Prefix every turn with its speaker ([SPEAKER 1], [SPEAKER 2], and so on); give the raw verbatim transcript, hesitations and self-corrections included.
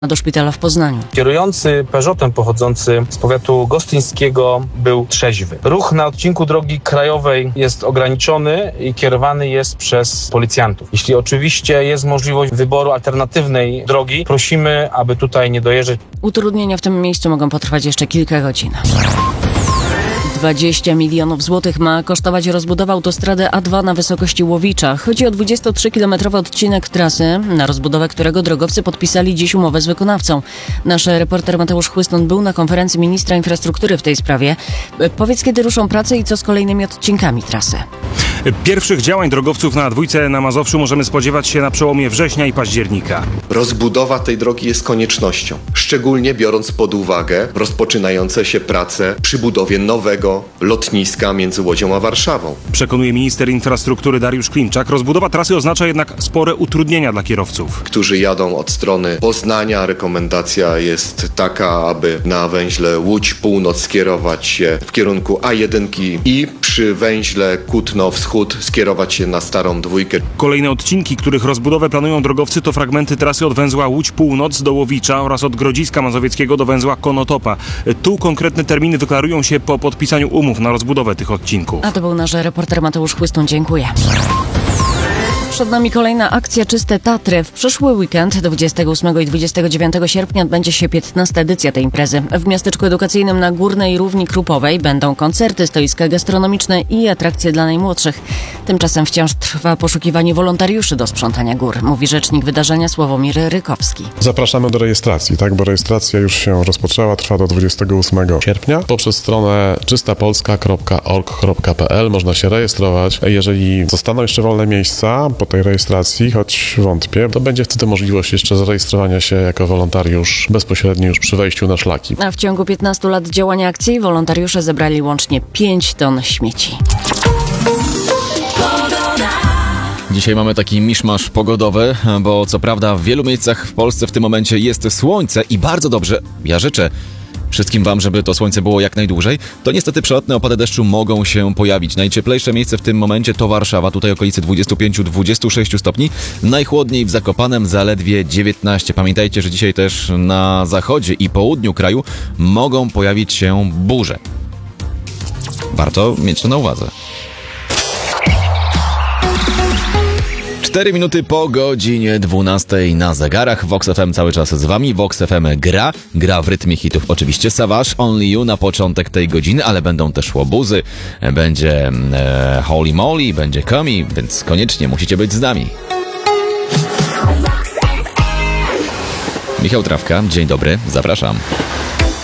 [SPEAKER 1] do szpitala w Poznaniu.
[SPEAKER 2] Kierujący Peugeotem pochodzący z powiatu gostyńskiego był trzeźwy. Ruch na odcinku drogi krajowej jest ograniczony i kierowany jest przez policjantów. Jeśli oczywiście jest możliwość wyboru alternatywnej drogi, prosimy, aby tutaj nie dojeżdżać.
[SPEAKER 1] Utrudnienia w tym miejscu mogą potrwać jeszcze kilka godzin. dwadzieścia milionów złotych ma kosztować rozbudowa autostrady A dwa na wysokości Łowicza. Chodzi o dwudziestotrzykilometrowy odcinek trasy, na rozbudowę którego drogowcy podpisali dziś umowę z wykonawcą. Nasz reporter Mateusz Chłystun był na konferencji ministra infrastruktury w tej sprawie. Powiedz, kiedy ruszą prace i co z kolejnymi odcinkami trasy?
[SPEAKER 3] Pierwszych działań drogowców na dwójce na Mazowszu możemy spodziewać się na przełomie września i października.
[SPEAKER 4] Rozbudowa tej drogi jest koniecznością, szczególnie biorąc pod uwagę rozpoczynające się prace przy budowie nowego lotniska między Łodzią a Warszawą.
[SPEAKER 3] Przekonuje minister infrastruktury Dariusz Klimczak. Rozbudowa trasy oznacza jednak spore utrudnienia dla kierowców,
[SPEAKER 4] którzy jadą od strony Poznania. Rekomendacja jest taka, aby na węźle Łódź Północ skierować się w kierunku A jeden i przy węźle Kutno Wschód skierować się na starą dwójkę.
[SPEAKER 3] Kolejne odcinki, których rozbudowę planują drogowcy, to fragmenty trasy od węzła Łódź Północ do Łowicza oraz od Grodziska Mazowieckiego do węzła Konotopa. Tu konkretne terminy wyklarują się po podpisaniu umów na rozbudowę tych odcinków.
[SPEAKER 1] A to był nasz reporter Mateusz Chłystun. Dziękuję. Przed nami kolejna akcja Czyste Tatry. W przyszły weekend, dwudziestego ósmego i dwudziestego dziewiątego sierpnia, odbędzie się piętnasta edycja tej imprezy. W miasteczku edukacyjnym na Górnej Równi Krupowej będą koncerty, stoiska gastronomiczne i atrakcje dla najmłodszych. Tymczasem wciąż trwa poszukiwanie wolontariuszy do sprzątania gór, mówi rzecznik wydarzenia Sławomir Rykowski.
[SPEAKER 5] Zapraszamy do rejestracji, tak, bo rejestracja już się rozpoczęła, trwa do dwudziestego ósmego sierpnia. Poprzez stronę czysta polska kropka org kropka pe el można się rejestrować. Jeżeli zostaną jeszcze wolne miejsca po tej rejestracji, choć wątpię, to będzie wtedy możliwość jeszcze zarejestrowania się jako wolontariusz bezpośrednio już przy wejściu na szlaki.
[SPEAKER 1] A w ciągu piętnastu lat działania akcji wolontariusze zebrali łącznie pięć ton śmieci.
[SPEAKER 6] Dzisiaj mamy taki miszmasz pogodowy, bo co prawda w wielu miejscach w Polsce w tym momencie jest słońce i bardzo dobrze, ja życzę wszystkim wam, żeby to słońce było jak najdłużej, to niestety przelotne opady deszczu mogą się pojawić. Najcieplejsze miejsce w tym momencie to Warszawa, tutaj okolice dwadzieścia pięć do dwudziestu sześciu stopni. Najchłodniej w Zakopanem zaledwie dziewiętnaście. Pamiętajcie, że dzisiaj też na zachodzie i południu kraju mogą pojawić się burze. Warto mieć to na uwadze. Cztery minuty po godzinie dwunastej na zegarach. Vox F M cały czas z wami. Vox F M gra. Gra w rytmie hitów. Oczywiście Savage, Only You na początek tej godziny, ale będą też łobuzy. Będzie e, Holy Moly, będzie Komi, więc koniecznie musicie być z nami. Michał Trawka, dzień dobry, zapraszam.